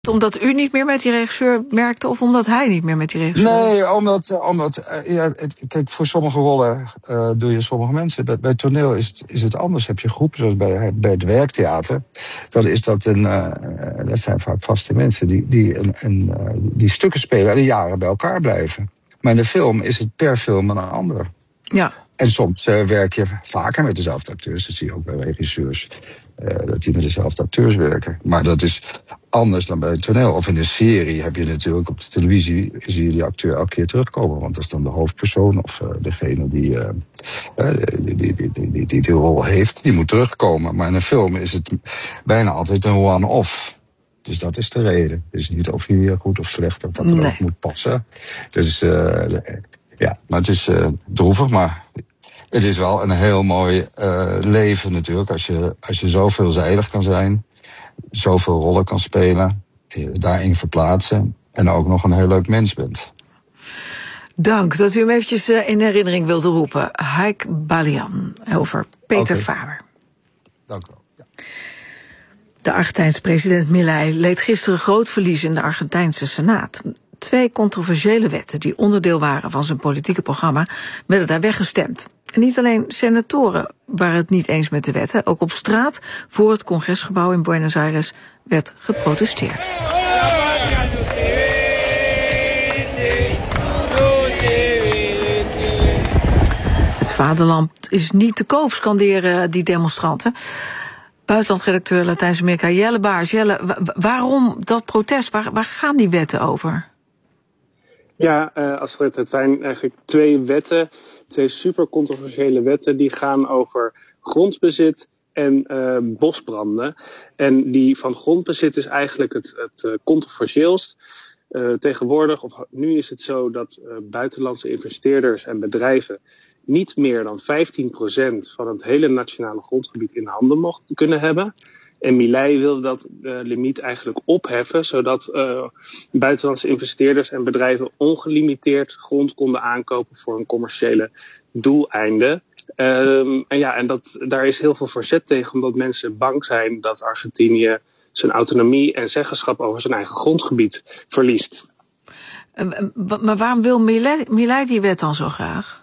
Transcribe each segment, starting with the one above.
Omdat u niet meer met die regisseur werkte of omdat hij niet meer met die regisseur werkte? Nee, omdat kijk, voor sommige rollen doe je sommige mensen. Bij toneel is het anders. Heb je groepen, zoals bij het werktheater. Dan is dat dat zijn vaak vaste mensen die stukken spelen en jaren bij elkaar blijven. Maar in de film is het per film een ander. Ja. En soms werk je vaker met dezelfde acteurs. Dat zie je ook bij regisseurs. Dat die met dezelfde acteurs werken. Maar dat is anders dan bij een toneel. Of in een serie heb je natuurlijk op de televisie... zie je die acteur elke keer terugkomen. Want dat is dan de hoofdpersoon of degene die rol heeft. Die moet terugkomen. Maar in een film is het bijna altijd een one-off. Dus dat is de reden. Dus niet of je hier goed of slecht of wat er ook moet passen. Dus ja, maar het is droevig, maar... Het is wel een heel mooi leven natuurlijk. Als je zo veelzijdig kan zijn. Zoveel rollen kan spelen. Daarin verplaatsen. En ook nog een heel leuk mens bent. Dank dat u hem eventjes in herinnering wilde roepen. Haik Balian over Peter Faber. Dank u wel. Ja. De Argentijnse president Milei leed gisteren groot verlies in de Argentijnse Senaat. 2 controversiële wetten die onderdeel waren van zijn politieke programma werden daar weggestemd. En niet alleen senatoren waren het niet eens met de wetten. Ook op straat voor het congresgebouw in Buenos Aires werd geprotesteerd. Het vaderland is niet te koop, scanderen die demonstranten. Buitenlandredacteur Latijns-Amerika Jelle Baars. Jelle, waarom dat protest? Waar gaan die wetten over? Ja, Astrid, het zijn eigenlijk 2 wetten, 2 super controversiële wetten die gaan over grondbezit en bosbranden. En die van grondbezit is eigenlijk het controversieelst. Tegenwoordig, of nu is het zo dat buitenlandse investeerders en bedrijven niet meer dan 15% van het hele nationale grondgebied in handen mochten kunnen hebben. En Milei wilde dat limiet eigenlijk opheffen, zodat buitenlandse investeerders en bedrijven ongelimiteerd grond konden aankopen voor een commerciële doeleinden. Daar is heel veel verzet tegen, omdat mensen bang zijn dat Argentinië zijn autonomie en zeggenschap over zijn eigen grondgebied verliest. Maar waarom wil Milei die wet dan zo graag?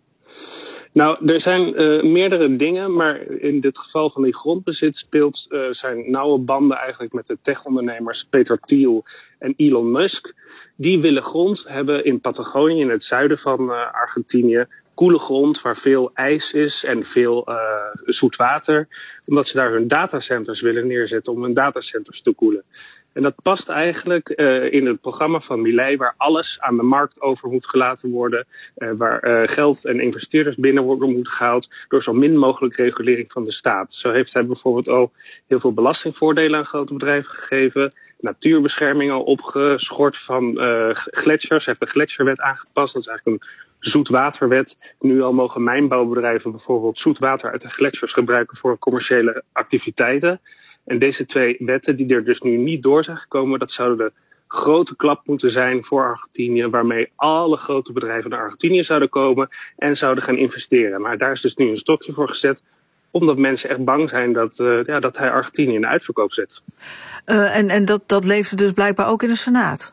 Nou, er zijn meerdere dingen, maar in dit geval van die grondbezit zijn nauwe banden eigenlijk met de techondernemers Peter Thiel en Elon Musk. Die willen grond hebben in Patagonië, in het zuiden van Argentinië. Koele grond waar veel ijs is en veel zoet water. Omdat ze daar hun datacenters willen neerzetten om hun datacenters te koelen. En dat past eigenlijk in het programma van Milei, waar alles aan de markt over moet gelaten worden. Waar geld en investeerders binnen worden moeten gehaald door zo min mogelijk regulering van de staat. Zo heeft hij bijvoorbeeld al heel veel belastingvoordelen aan grote bedrijven gegeven. Natuurbescherming al opgeschort van gletsjers. Hij heeft de gletsjerwet aangepast. Dat is eigenlijk een zoetwaterwet. Nu al mogen mijnbouwbedrijven bijvoorbeeld zoetwater uit de gletsjers gebruiken voor commerciële activiteiten. En deze 2 wetten die er dus nu niet door zijn gekomen, dat zouden de grote klap moeten zijn voor Argentinië, waarmee alle grote bedrijven naar Argentinië zouden komen en zouden gaan investeren. Maar daar is dus nu een stokje voor gezet, omdat mensen echt bang zijn dat hij Argentinië in de uitverkoop zet. En dat leefde dus blijkbaar ook in de Senaat?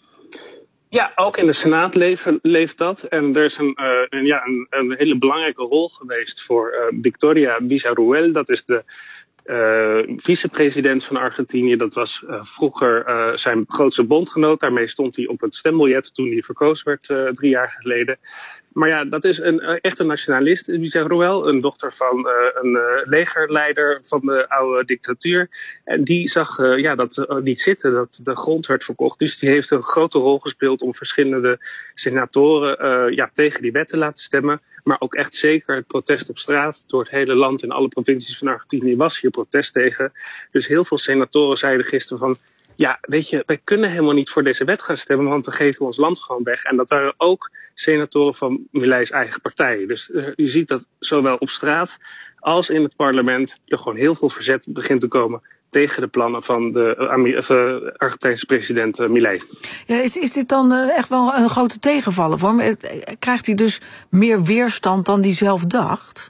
Ja, ook in de Senaat leeft dat. En er is een hele belangrijke rol geweest voor Victoria Villarruel. Dat is de vicepresident van Argentinië. Dat was vroeger zijn grootste bondgenoot. Daarmee stond hij op het stembiljet toen hij verkozen werd 3 jaar geleden. Maar ja, dat is een echte nationalist, Villarruel, een dochter van een legerleider van de oude dictatuur. En die zag dat niet zitten, dat de grond werd verkocht. Dus die heeft een grote rol gespeeld om verschillende senatoren tegen die wet te laten stemmen. Maar ook echt zeker het protest op straat door het hele land in alle provincies van Argentinië was hier protest tegen. Dus heel veel senatoren zeiden gisteren van, ja, weet je, wij kunnen helemaal niet voor deze wet gaan stemmen, want we geven ons land gewoon weg. En dat waren ook senatoren van Milei's eigen partij. Dus je ziet dat zowel op straat als in het parlement er gewoon heel veel verzet begint te komen tegen de plannen van de Argentijnse president Milei. Ja, is dit dan echt wel een grote tegenvaller voor hem? Krijgt hij dus meer weerstand dan hij zelf dacht?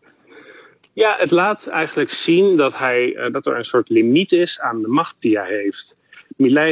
Ja, het laat eigenlijk zien dat er een soort limiet is aan de macht die hij heeft. Milei